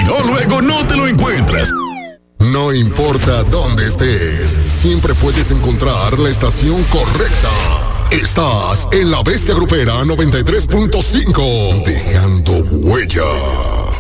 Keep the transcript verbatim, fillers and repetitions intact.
Si no, luego no te lo encuentras. No importa dónde estés, siempre puedes encontrar la estación correcta. Estás en La Bestia Grupera noventa y tres punto cinco, dejando huella.